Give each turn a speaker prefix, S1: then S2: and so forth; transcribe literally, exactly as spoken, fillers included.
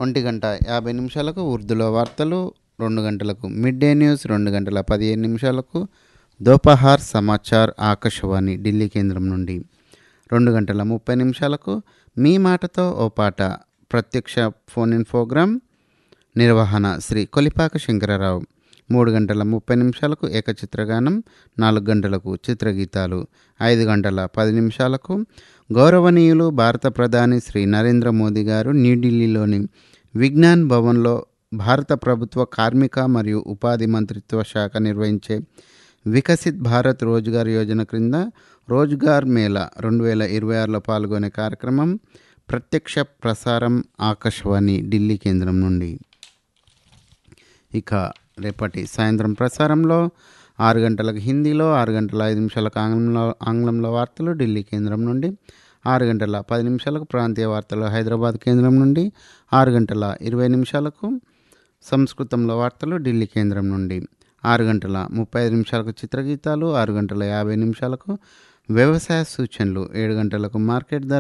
S1: ఒంటి గంట యాభై నిమిషాలకు ఉర్దూలో వార్తలు, రెండు గంటలకు మిడ్ డే న్యూస్, రెండు గంటల పదిహేను నిమిషాలకు దోపహార్ సమాచార్ ఆకాశవాణి ఢిల్లీ కేంద్రం నుండి, రెండు గంటల ముప్పై నిమిషాలకు మీ మాటతో ఓ పాట ప్రత్యక్ష ఫోన్ ఇన్ ప్రోగ్రాం, నిర్వహణ శ్రీ కొలిపాక శంకరరావు. మూడు గంటల ముప్పై నిమిషాలకు ఏకచిత్రగానం, నాలుగు గంటలకు చిత్రగీతాలు, ఐదు గంటల పది నిమిషాలకు గౌరవనీయులు భారత ప్రధాని శ్రీ నరేంద్ర మోదీ గారు న్యూఢిల్లీలోని విజ్ఞాన్ భవన్లో భారత ప్రభుత్వ కార్మిక మరియు ఉపాధి మంత్రిత్వ శాఖ నిర్వహించే వికసిత్ భారత్ రోజ్గార్ యోజన క్రింద రోజ్గార్ మేళా రెండు వేల ఇరవై ఆరులో పాల్గొనే కార్యక్రమం ప్రత్యక్ష ప్రసారం ఆకాశవాణి ఢిల్లీ కేంద్రం నుండి. ఇక రేపటి సాయంత్రం ప్రసారంలో ఆరు గంటలకు హిందీలో, ఆరు గంటల ఐదు నిమిషాలకు ఆంగ్లంలో ఆంగ్లంలో వార్తలు ఢిల్లీ కేంద్రం నుండి, ఆరు గంటల పది నిమిషాలకు ప్రాంతీయ వార్తలు హైదరాబాద్ కేంద్రం నుండి, ఆరు గంటల ఇరవై నిమిషాలకు సంస్కృతంలో వార్తలు ఢిల్లీ కేంద్రం నుండి, ఆరు గంటల ముప్పై ఐదు నిమిషాలకు చిత్రగీతాలు, ఆరు గంటల యాభై నిమిషాలకు వ్యవసాయ సూచనలు, ఏడు గంటలకు మార్కెట్ ధర